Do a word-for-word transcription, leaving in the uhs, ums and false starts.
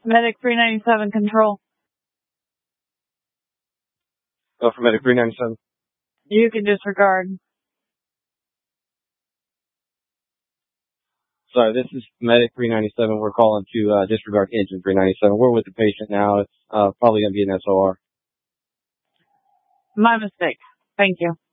Medic three ninety-seven, control. Go for Medic three ninety-seven. You can disregard. Sorry, this is Medic three ninety-seven. We're calling to uh, disregard engine three ninety-seven. We're with the patient now. It's uh, probably going to be an S O R. My mistake. Thank you.